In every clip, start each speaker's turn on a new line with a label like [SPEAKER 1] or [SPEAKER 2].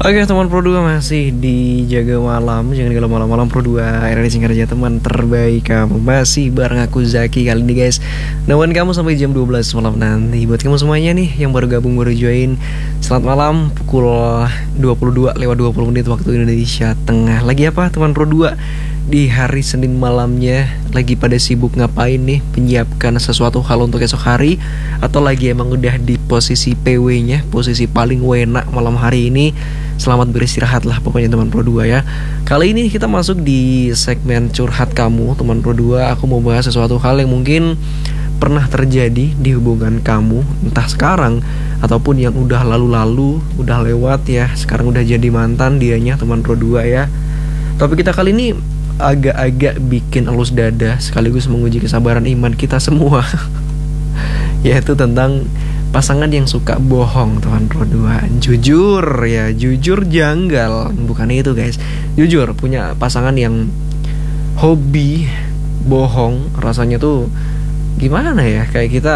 [SPEAKER 1] Oke teman Pro 2 masih dijaga malam. Jangan kalau malam-malam Pro 2 RRI Singkat aja teman terbaik kamu. Masih bareng aku Zaki kali ini guys. Nemenin kamu sampai jam 12 malam nanti. Buat kamu semuanya nih yang baru gabung, baru join, selamat malam. Pukul 22 lewat 20 menit waktu Indonesia Tengah. Lagi apa teman Pro 2? Di hari Senin malamnya lagi pada sibuk ngapain nih? Menyiapkan sesuatu hal untuk esok hari, atau lagi emang udah di posisi PW-nya, posisi paling enak malam hari ini? Selamat beristirahat lah pokoknya teman Pro 2 ya. Kali ini kita masuk di segmen curhat kamu teman Pro 2. Aku mau bahas sesuatu hal yang mungkin pernah terjadi di hubungan kamu, entah sekarang ataupun yang udah lalu-lalu, udah lewat ya. Sekarang udah jadi mantan dianya teman Pro 2 ya. Topik kita kali ini agak-agak bikin elus dada, sekaligus menguji kesabaran iman kita semua. Yaitu tentang pasangan yang suka bohong teman Pro 2. Jujur ya, jujur janggal. Bukan itu guys, jujur punya pasangan yang hobi bohong. Rasanya tuh gimana ya, kayak kita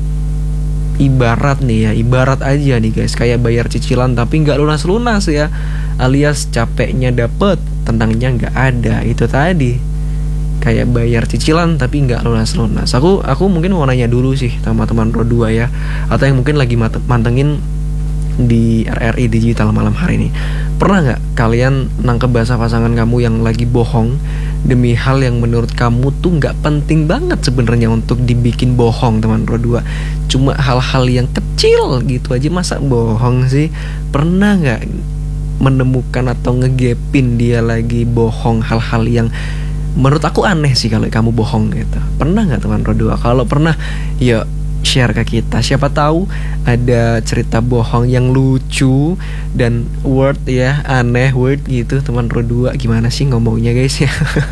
[SPEAKER 1] ibarat nih ya, ibarat aja nih guys, kayak bayar cicilan tapi nggak lunas-lunas ya, alias capeknya dapet, tenangnya nggak ada. Itu tadi, kayak bayar cicilan tapi nggak lunas-lunas. Aku mungkin mau nanya dulu sih sama teman Pro 2 ya, atau yang mungkin lagi mantengin di RRI Digital malam hari ini. Pernah nggak kalian nangkep bahasa pasangan kamu yang lagi bohong demi hal yang menurut kamu tuh nggak penting banget sebenarnya untuk dibikin bohong teman Pro 2? Cuma hal-hal yang kecil gitu aja masa bohong sih? Pernah nggak menemukan atau ngegepin dia lagi bohong hal-hal yang menurut aku aneh sih kalau kamu bohong gitu? Pernah nggak teman Pro 2? Kalau pernah, ya share ke kita. Siapa tahu ada cerita bohong yang lucu dan word ya, aneh word gitu teman Pro 2. Gimana sih ngomongnya guys ya?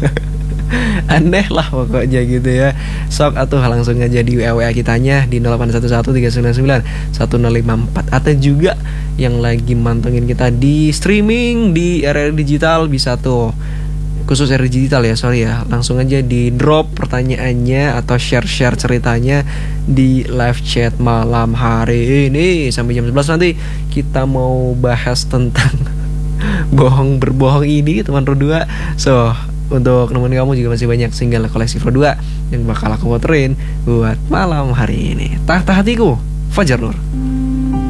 [SPEAKER 1] Aneh lah pokoknya gitu ya. Sok atuh langsung aja di WA kitanya di 0811399154. Atau juga yang lagi mantengin kita di streaming di RRI Digital bisa tuh, khusus RRI Digital ya, sorry ya, langsung aja di drop pertanyaannya atau share ceritanya di live chat malam hari ini. Sampai jam 11 nanti kita mau bahas tentang berbohong ini teman Pro 2. So, untuk nemenin kamu juga masih banyak single koleksi Pro 2 yang bakal aku puterin buat malam hari ini. Tahta hatiku, Fajar Nur.